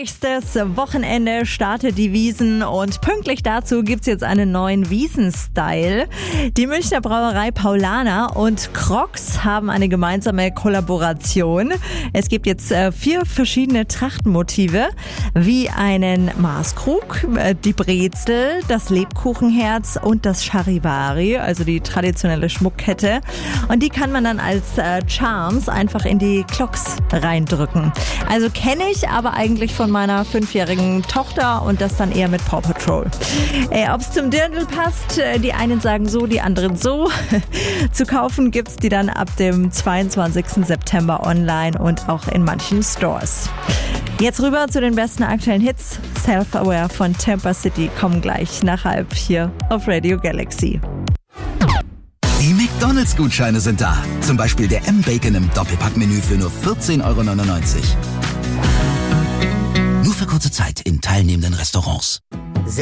Nächstes Wochenende startet die Wiesn und pünktlich dazu gibt's jetzt einen neuen Wiesn-Style. Die Münchner Brauerei Paulaner und Crocs haben eine gemeinsame Kollaboration. Es gibt jetzt 4 verschiedene Trachtenmotive, wie einen Maßkrug, die Brezel, das Lebkuchenherz und das Charivari, also die traditionelle Schmuckkette. Und die kann man dann als Charms einfach in die Clocks reindrücken. Also kenne ich, aber eigentlich von meiner 5-jährigen Tochter und das dann eher mit Paw Patrol. Ob es zum Dirndl passt, die einen sagen so, die anderen so. Zu kaufen gibt's die dann ab dem 22. September online und auch in manchen Stores. Jetzt rüber zu den besten aktuellen Hits. Self-Aware von Tampa City kommen gleich nach 12 hier auf Radio Galaxy. Die McDonalds-Gutscheine sind da. Zum Beispiel der M-Bacon im Doppelpackmenü für nur 14,99 €. Nur für kurze Zeit in teilnehmenden Restaurants.